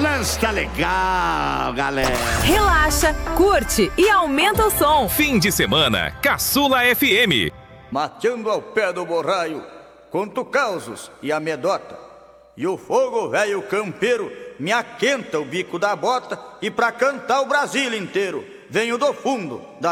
lance tá legal, galera. Relaxa, curte e aumenta o som. Fim de semana, Caçula FM. Mateando ao pé do borraio, conto causos e amedota. E o fogo velho campeiro me aquenta o bico da bota. E pra cantar o Brasil inteiro venho do fundo da